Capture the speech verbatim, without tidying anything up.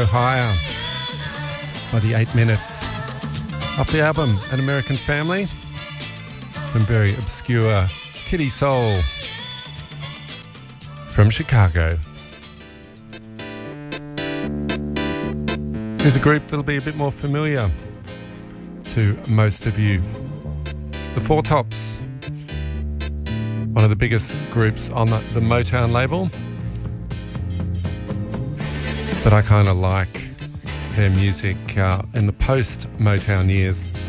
No Higher by the Eight Minutes. Off the album An American Family, some very obscure kiddie soul from Chicago. Here's a group that'll be a bit more familiar to most of you. The Four Tops, one of the biggest groups on the, the Motown label, but I kind of like their music uh, in the post-Motown years.